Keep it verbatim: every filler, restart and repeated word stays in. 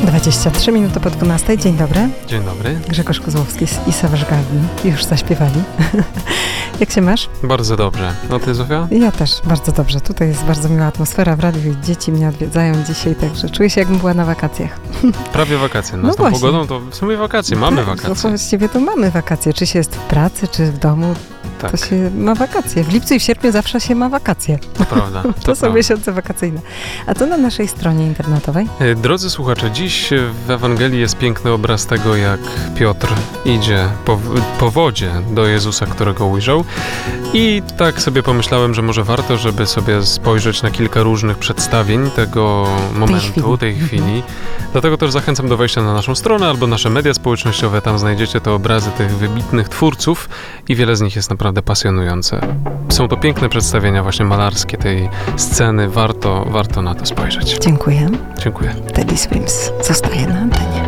dwadzieścia trzy minuty po dwunastej. Dzień dobry. Dzień dobry. Grzegorz Kozłowski i Sawasz Gardin już zaśpiewali. Jak się masz? Bardzo dobrze. No ty, Zofia? Ja też bardzo dobrze. Tutaj jest bardzo miła atmosfera w radiu i dzieci mnie odwiedzają dzisiaj, także czuję się, jakbym była na wakacjach. Prawie wakacje. No, No z tą właśnie. pogodą to w sumie wakacje. Mamy tak, wakacje. To właściwie to mamy wakacje. Czy się jest w pracy, czy w domu, Tak, to się ma wakacje. W lipcu i w sierpniu zawsze się ma wakacje. to prawda. To, To są prawda. miesiące wakacyjne. A co na naszej stronie internetowej? E, Drodzy słuchacze, dziś w Ewangelii jest piękny obraz tego, jak Piotr idzie po, po wodzie do Jezusa, którego ujrzał. I tak sobie pomyślałem, że może warto, żeby sobie spojrzeć na kilka różnych przedstawień tego momentu, tej chwili. chwili. Dlatego też zachęcam do wejścia na naszą stronę albo nasze media społecznościowe. Tam znajdziecie te obrazy tych wybitnych twórców i wiele z nich jest naprawdę pasjonujące. Są to piękne przedstawienia właśnie malarskie tej sceny. Warto, warto na to spojrzeć. Dziękuję. Dziękuję. Teddy Swims. Zostań.